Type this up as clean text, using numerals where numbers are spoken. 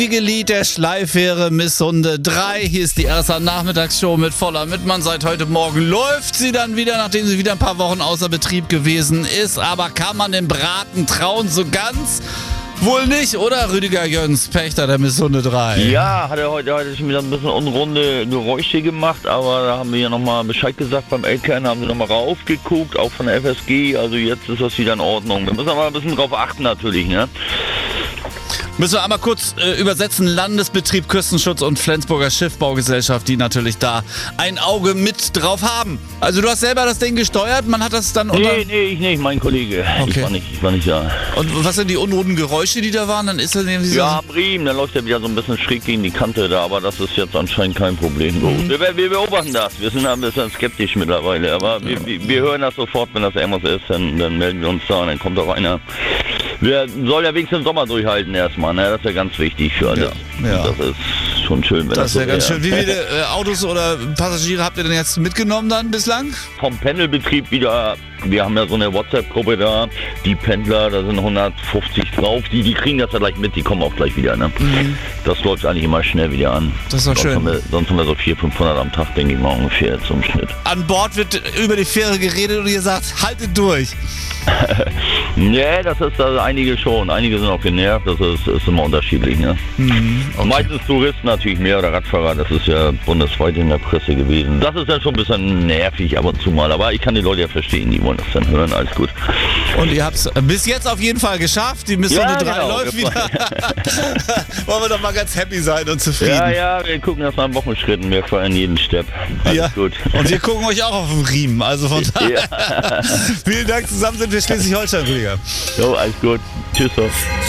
Lied der Schleifähre Misssunde 3. Hier ist die RSA Nachmittagsshow mit Voller Mittmann. Seit heute Morgen läuft sie dann wieder, nachdem sie wieder ein paar Wochen außer Betrieb gewesen ist. Aber kann man dem Braten trauen? So ganz wohl nicht, oder Rüdiger Jöns, Pächter der Misssunde 3? Ja, hat er heute schon wieder ein bisschen unrunde Geräusche gemacht, aber da haben wir ja nochmal Bescheid gesagt beim LKN, haben sie nochmal raufgeguckt, auch von der FSG, also jetzt ist das wieder in Ordnung. Wir müssen aber ein bisschen drauf achten natürlich, ne? Müssen wir einmal kurz übersetzen. Landesbetrieb Küstenschutz und Flensburger Schiffbaugesellschaft, die natürlich da ein Auge mit drauf haben. Also du hast selber das Ding gesteuert, man hat das dann unter... Nee, ich nicht, mein Kollege. Okay. Ich war nicht da. Und was sind die unrunden Geräusche, die da waren? Dann ist das irgendwie so... Ja, am Riemen, dann läuft er wieder so ein bisschen schräg gegen die Kante da, aber das ist jetzt anscheinend kein Problem. Wir beobachten das, wir sind ein bisschen skeptisch mittlerweile, aber wir hören das sofort, wenn das irgendwas ist, dann melden wir uns da und dann kommt auch einer. Wir sollen ja wenigstens den Sommer durchhalten erstmal, ne? Das ist ja ganz wichtig für alle. Ja. Das ist schon schön, wenn das ist ja so ganz schön. Wie viele Autos oder Passagiere habt ihr denn jetzt mitgenommen dann bislang? Vom Pendelbetrieb wieder, wir haben ja so eine WhatsApp-Gruppe da, die Pendler, da sind 150 drauf, die kriegen das ja gleich mit, die kommen auch gleich wieder, ne? Das läuft eigentlich immer schnell wieder an. Das ist doch schön. Sonst haben wir so 400-500 am Tag, denke ich mal, ungefähr zum Schnitt. An Bord wird über die Fähre geredet und ihr sagt, haltet durch. Nee, das ist also einige schon. Einige sind auch genervt, das ist immer unterschiedlich. Ne? Okay. Meistens Touristen natürlich mehr oder Radfahrer, das ist ja bundesweit in der Presse gewesen. Das ist dann schon ein bisschen nervig ab und zu mal, aber ich kann die Leute ja verstehen, die wollen das dann hören, alles gut. Und ihr habt es bis jetzt auf jeden Fall geschafft, die Misssunde 3 läuft wieder. Wollen wir doch mal ganz happy sein und zufrieden. Ja, wir gucken das mal in Wochenschritten, wir feiern jeden Step. Alles gut. Und wir gucken euch auch auf den Riemen, also von daher. Vielen Dank, zusammen sind wir Schleswig-Holstein, Rüdiger. Jo, alles gut. Tschüss.